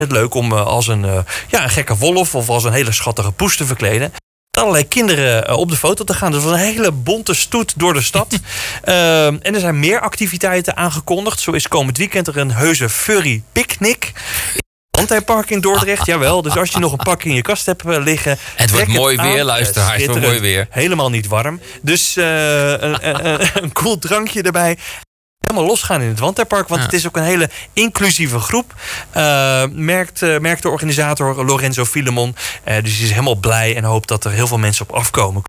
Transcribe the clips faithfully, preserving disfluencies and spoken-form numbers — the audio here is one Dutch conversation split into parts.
Het leuk om uh, als een, uh, ja, een gekke wolf of als een hele schattige poes te verkleden. Allerlei kinderen uh, op de foto te gaan. Dus was een hele bonte stoet door de stad. uh, en er zijn meer activiteiten aangekondigd. Zo is komend weekend er een heuse furry picknick. Landheimpark in Dordrecht, jawel. Dus als je nog een pak in je kast hebt liggen... Het wordt mooi het weer, luisteraars. Het wordt mooi weer. Helemaal niet warm. Dus uh, een, een, een koel drankje erbij. Helemaal losgaan in het Landheimpark. Want ja. het is ook een hele inclusieve groep. Uh, merkt, uh, merkt de organisator Lorenzo Filemon. Uh, dus hij is helemaal blij en hoopt dat er heel veel mensen op afkomen.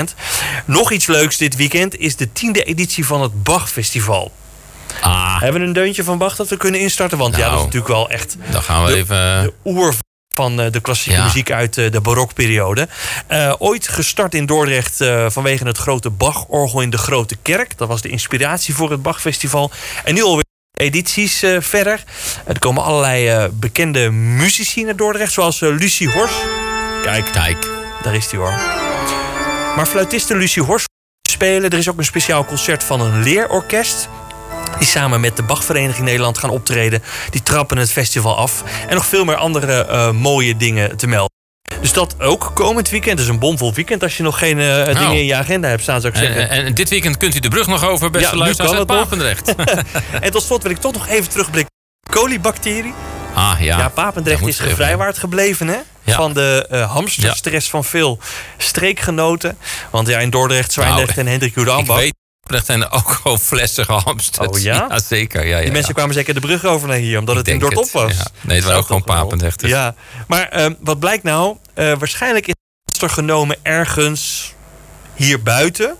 Nog iets leuks dit weekend is de tiende editie van het Bach-festival. Ah. Hebben we een deuntje van Bach dat we kunnen instarten? Want nou, ja, dat is natuurlijk wel echt dan gaan we de, even... de oer van de klassieke ja. muziek uit de barokperiode. Uh, ooit gestart in Dordrecht uh, vanwege het grote Bach-orgel in de Grote Kerk. Dat was de inspiratie voor het Bach-festival. En nu alweer edities uh, verder. Uh, er komen allerlei uh, bekende muzici naar Dordrecht, zoals uh, Lucie Horst. Kijk, Kijk, daar is die hoor. Maar fluitiste Lucie Horst spelen. Er is ook een speciaal concert van een leerorkest die samen met de Bachvereniging Nederland gaan optreden. Die trappen het festival af. En nog veel meer andere uh, mooie dingen te melden. Dus dat ook komend weekend. Het is een bomvol weekend als je nog geen uh, nou. dingen in je agenda hebt staan, zou ik zeggen. En, en dit weekend kunt u de brug nog over, beste ja, luisteraars uit Papendrecht. En tot slot wil ik toch nog even terugblikken. Colibacterie. Ah, ja. ja, Papendrecht is gevrijwaard gebleven, hè? Ja. Van de uh, hamsterstress ja. van veel streekgenoten. Want ja, in Dordrecht, Zwijndrecht nou, en Hendrik Jude Ambach. Er zijn er ook gewoon flessen gehamsterd. Oh ja? Ja, zeker. Ja, ja, Die mensen ja. kwamen zeker de brug over naar hier, omdat ik het in Dordrecht was. Ja. Nee, het waren ook gewoon Papendrechters. Ja, maar uh, wat blijkt nou? Uh, waarschijnlijk is er genomen ergens hier buiten.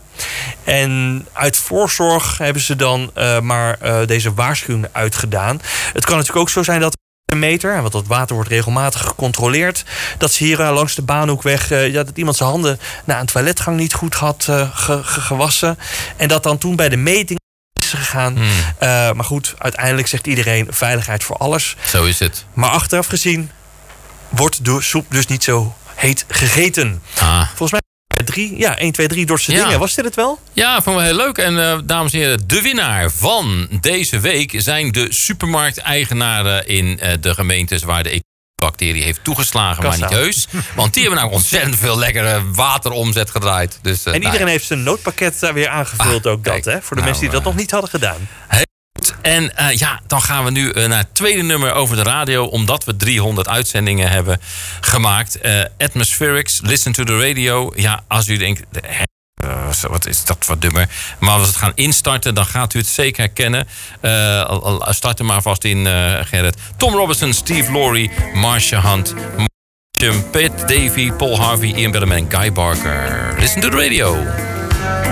En uit voorzorg hebben ze dan uh, maar uh, deze waarschuwing uitgedaan. Het kan natuurlijk ook zo zijn dat meter, want dat water wordt regelmatig gecontroleerd, dat ze hier uh, langs de Baanhoekweg uh, ja, dat iemand zijn handen na een toiletgang niet goed had uh, ge, ge, gewassen. En dat dan toen bij de meting is gegaan. Hmm. Uh, maar goed, uiteindelijk zegt iedereen veiligheid voor alles. Zo is het. Maar achteraf gezien wordt de soep dus niet zo heet gegeten. Ah. Volgens mij Drie, ja, één, twee, drie Dordtse ja. dingen. Was dit het wel? Ja, vond ik heel leuk. En uh, dames en heren, de winnaar van deze week zijn de supermarkteigenaren in uh, de gemeentes waar de bacterie heeft toegeslagen, Kassa. Maar niet heus. Want die hebben nou ontzettend veel lekkere wateromzet gedraaid. Dus, uh, en iedereen nou, heeft zijn noodpakket daar weer aangevuld, ah, ook kijk, dat, hè? Voor de nou, mensen die dat uh, nog niet hadden gedaan. Heel goed. En uh, ja, dan gaan we nu uh, naar het tweede nummer over de radio, omdat we driehonderd uitzendingen hebben gemaakt. Uh, Atmospherics, Listen to the Radio. Ja, als u denkt, uh, wat is dat voor nummer? Maar als we het gaan instarten, dan gaat u het zeker herkennen. Uh, start er maar vast in, uh, Gerrit. Tom Robinson, Steve Laurie, Marsha Hunt, Pitt, Davy, Paul Harvey, Ian Bellamy en Guy Barker. Listen to the Radio.